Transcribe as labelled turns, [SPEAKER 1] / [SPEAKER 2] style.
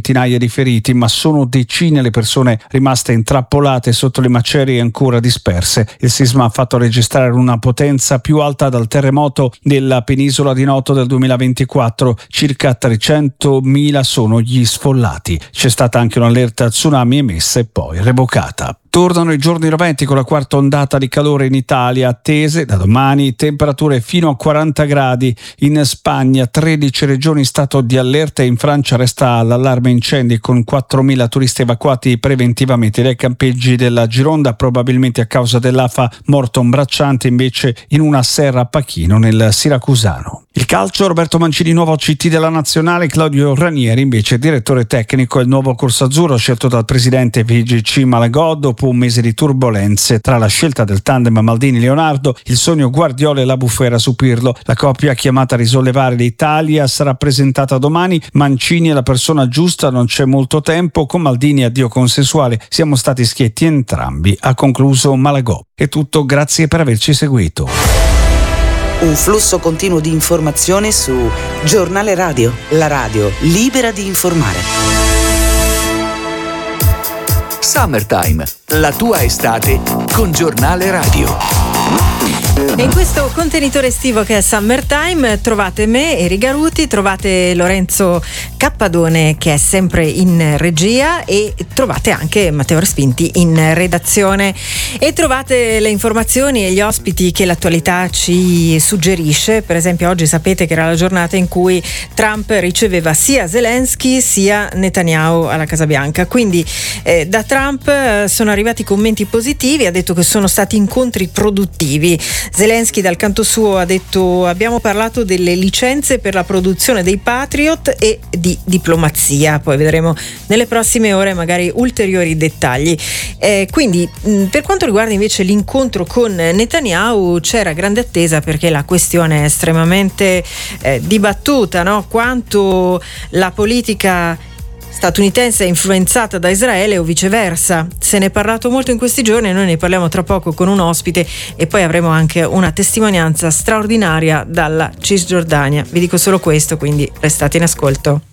[SPEAKER 1] centinaia di feriti, ma sono decine le persone rimaste intrappolate sotto le macerie ancora disperse. Il sisma ha fatto registrare una potenza più alta dal terremoto della penisola di Noto del 2024. Circa 300.000 sono gli sfollati. C'è stata anche un'allerta tsunami emessa e poi revocata. Tornano i giorni roventi con la quarta ondata di calore in Italia, attese da domani temperature fino a 40 gradi. In Spagna 13 regioni in stato di allerta e in Francia resta l'allarme incendi con 4.000 turisti evacuati preventivamente dai campeggi della Gironda, probabilmente a causa dell'afa. Morto un bracciante invece in una serra a Pachino nel Siracusano. Il calcio, Roberto Mancini nuovo CT della Nazionale, Claudio Ranieri invece direttore tecnico. Il nuovo corsazzurro scelto dal presidente VGC Malagò dopo un mese di turbolenze tra la scelta del tandem Maldini-Leonardo, il sogno Guardiola e la bufera su Pirlo. La coppia chiamata a risollevare l'Italia sarà presentata domani. Mancini è la persona giusta, non c'è molto tempo, con Maldini addio consensuale, siamo stati schietti entrambi, ha concluso Malagò. È tutto, grazie per averci seguito.
[SPEAKER 2] Un flusso continuo di informazione su Giornale Radio, la radio libera di informare.
[SPEAKER 3] Summertime, la tua estate con Giornale Radio.
[SPEAKER 4] E in questo contenitore estivo che è Summertime trovate me, Eri Garuti, trovate Lorenzo Cappadone che è sempre in regia e trovate anche Matteo Respinti in redazione e trovate le informazioni e gli ospiti che l'attualità ci suggerisce. Per esempio oggi sapete che era la giornata in cui Trump riceveva sia Zelensky sia Netanyahu alla Casa Bianca, quindi da Trump sono arrivati commenti positivi, ha detto che sono stati incontri produttivi. Zelensky dal canto suo ha detto: abbiamo parlato delle licenze per la produzione dei Patriot e di diplomazia, poi vedremo nelle prossime ore magari ulteriori dettagli. Quindi per quanto riguarda invece l'incontro con Netanyahu c'era grande attesa perché la questione è estremamente dibattuta, no? Quanto la politica statunitense è influenzata da Israele o viceversa. Se ne è parlato molto in questi giorni e noi ne parliamo tra poco con un ospite e poi avremo anche una testimonianza straordinaria dalla Cisgiordania. Vi dico solo questo, quindi restate in ascolto.